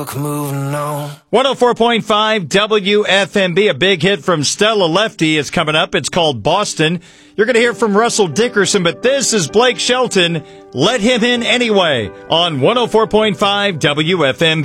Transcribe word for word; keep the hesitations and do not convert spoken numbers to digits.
luck moving on. one oh four point five W F M B, a big hit from Stella Lefty is coming up. It's called Boston. You're going to hear from Russell Dickerson, but this is Blake Shelton. Let him in anyway on one oh four point five W F M B.